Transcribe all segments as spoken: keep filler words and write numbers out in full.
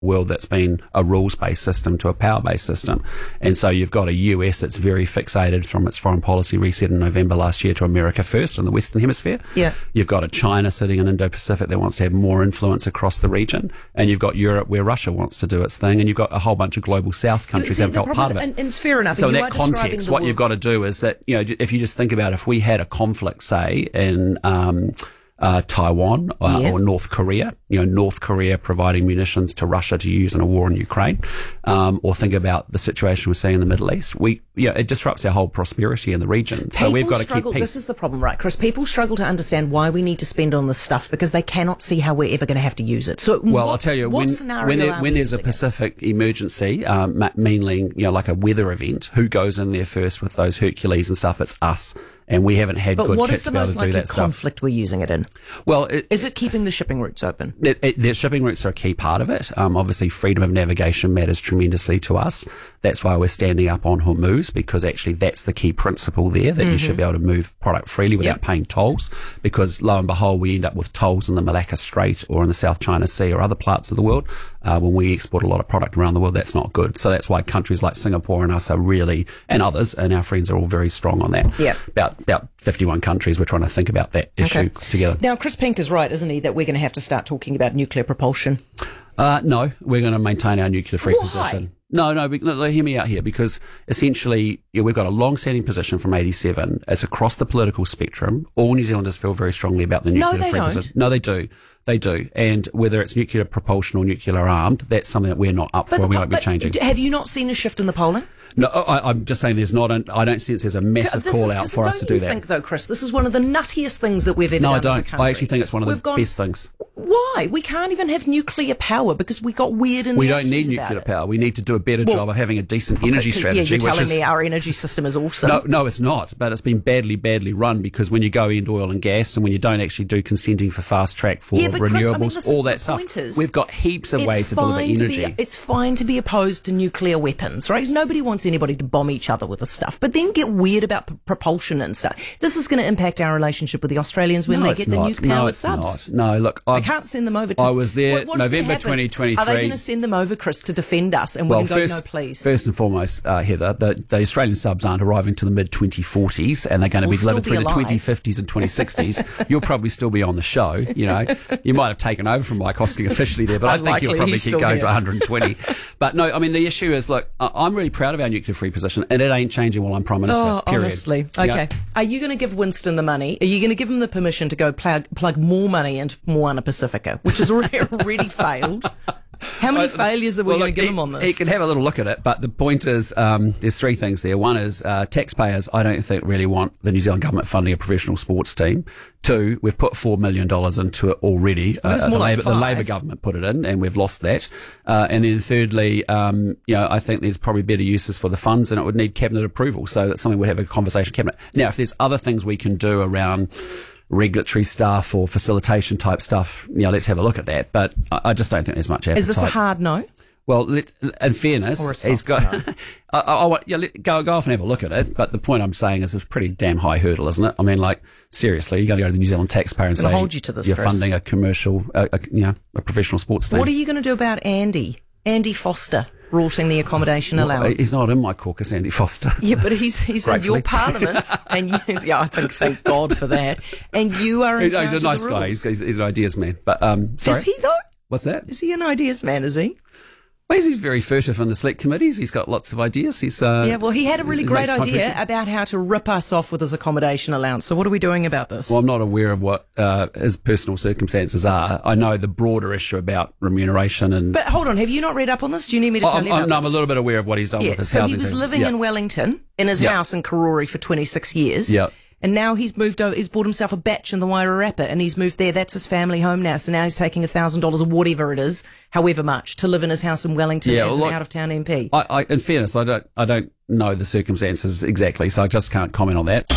world that's been a rules-based system to a power-based system. And so you've got a U S that's very fixated from its foreign policy reset in November last year to America first in the Western Hemisphere. Yeah. You've got a China sitting in Indo-Pacific that wants to have more influence across the region. And you've got Europe where Russia wants to do its thing. And you've got a whole bunch of global South countries See, that have felt part of it. And, and it's fair enough. So in you that are describing context, the what world- you've got to do is that, you know, if you just think about if we had a conflict, say, in um, uh, Taiwan uh, Yeah. or North Korea, you know, North Korea providing munitions to Russia to use in a war in Ukraine, um, or think about the situation we're seeing in the Middle East, we, you know, it disrupts our whole prosperity in the region. So People we've got to struggle, keep peace. This is the problem, right, Chris? People struggle to understand why we need to spend on this stuff because they cannot see how we're ever going to have to use it. So, Well, what, I'll tell you, what when, scenario when, there, are when we there's a using it? Pacific emergency, um, ma- mainly, you know, like a weather event, who goes in there first with those Hercules and stuff? It's us. And we haven't had But good what kit is the to be able most to do likely that stuff. conflict we're using it in? Well, it, Is it keeping the shipping routes open? It, it, the shipping routes are a key part of it. Um, obviously, freedom of navigation matters tremendously to us. That's why we're standing up on Hormuz, because actually that's the key principle there, that mm-hmm. you should be able to move product freely without Yep. paying tolls, because lo and behold, we end up with tolls in the Malacca Strait or in the South China Sea or other parts of the world. Uh, when we export a lot of product around the world, that's not good. So that's why countries like Singapore and us are really, and others, and our friends are all very strong on that. Yep. About, about fifty-one countries, we're trying to think about that issue Okay. together. Now, Chris Pink is right, isn't he, that we're going to have to start talking about nuclear propulsion? Uh, no, we're going to maintain our nuclear-free Why? position. No, no, no, no, hear me out here, because essentially, yeah, we've got a long-standing position from eighty-seven. It's across the political spectrum. All New Zealanders feel very strongly about the No, nuclear-free they don't. position. No, they do. They do. And whether it's nuclear propulsion or nuclear armed, that's something that we're not up for and we won't be but changing. have you not seen a shift in the polling? No, I, I'm just saying there's not, an, I don't sense there's a massive This call is- out 'cause for us to do Don't you that. think, though, Chris, this is one of the nuttiest things that we've ever No, I done as a don't. country. I actually think it's one of the We've gone, best things. Why? We can't even have nuclear power because we got weird in We the don't need eighties about nuclear it. power. We need to do a better Well, job of having a decent energy Yeah, strategy, you're which telling is me our energy system is awesome. No, no, it's not. But it's been badly, badly run, because when you go into oil and gas and when you don't actually do consenting for fast track for Yeah, but Chris, I renewables, mean, listen, all the that stuff, point is, we've got heaps of It's ways to deliver fine to energy. be, it's fine to be opposed to nuclear weapons, right? 'Cause nobody wants anybody to bomb each other with this stuff. But then get weird about p- propulsion and stuff. This is going to impact our relationship with the Australians when no, they it's get the not. nuke powered No, it's subs. not. No, look, I I've, can't send them over to... I was there What- what's gonna November happen? twenty twenty-three. Are they going to send them over, Chris, to defend us? And well, we're going to first, go, no, please. first and foremost, uh, Heather, the, the Australian subs aren't arriving to the mid twenty forties, and they're going to We'll be delivered still through be the alive. twenty fifties and twenty sixties. You'll probably still be on the show. You know, you might have taken over from Mike Hosking officially there, but I think Unlikely, you'll probably he's keep still going here. to one hundred twenty. But no, I mean, the issue is, look, I- I'm really proud of our nuclear-free position, and it ain't changing while I'm Prime Minister, Oh, period. honestly. You know? Okay. Are you going to give Winston the money? Are you going to give him the permission to go plug, plug more money into Moana Pacifica, which has already, already failed? How many Uh, failures are we well, going look, to give he, him on this? He can have a little look at it, but the point is, um, there's three things there. One is uh, taxpayers, I don't think, really want the New Zealand government funding a professional sports team. Two, we've put four million dollars into it already. Well, it's uh, more the, like Labor, the five. Labor government put it in, and we've lost that. Uh, and then thirdly, um, you know, I think there's probably better uses for the funds, and it would need cabinet approval. So that's something we'd have a conversation cabinet. Now, if there's other things we can do around regulatory stuff or facilitation type stuff, you know, let's have a look at that. But I, I just don't think there's much appetite. Is this a hard no? Well, let, in Or a fairness, soft he's got. no. I, I, I want, yeah, let, go go off and have a look at it. But the point I'm saying is, it's a pretty damn high hurdle, isn't it? I mean, like, seriously, you got to go to the New Zealand taxpayer and I'm gonna say hold you to this, you're Chris. funding a commercial, uh, a, you know, a professional sports team. What are you going to do about Andy? Andy Foster rorting the accommodation Well, allowance. He's not in my caucus, Andy Foster. Yeah, but he's he's in your Gratefully. parliament, and you, yeah, I think thank God for that. And you are in He's, charge he's a of nice the guy. rules. He's, he's, he's an ideas man. But um, sorry, Is he though? what's that? Is he an ideas man? Is he? Well, he's, he's very furtive in the select committees. He's got lots of ideas. He's uh, Yeah. Well, he had a really he great makes idea contributions. about how to rip us off with his accommodation allowance. So what are we doing about this? Well, I'm not aware of what uh, his personal circumstances are. I know the broader issue about remuneration and. But hold on, have you not read up on this? Do you need me to Oh, tell I'm, you about I'm, no, I'm this? a little bit aware of what he's done Yeah, with his so housing he was thing. living Yeah. in Wellington in his Yeah. house in Karori for twenty-six years. Yeah. And now he's moved over, he's bought himself a batch in the Wairarapa and he's moved there. That's his family home now. So now he's taking a thousand dollars or whatever it is, however much, to live in his house in Wellington Yeah, as well, an look, out of town M P. I, I, in fairness, I don't, I don't know the circumstances exactly, so I just can't comment on that.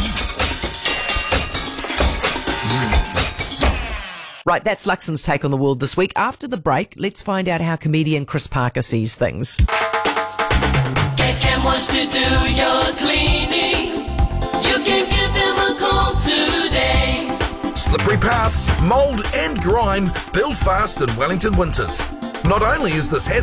Right, that's Luxon's take on the world this week. After the break, let's find out how comedian Chris Parker sees things. Get Cam wants to do your cleaning. You can give them a call today. Slippery paths, mould and grime build fast in Wellington winters. Not only is this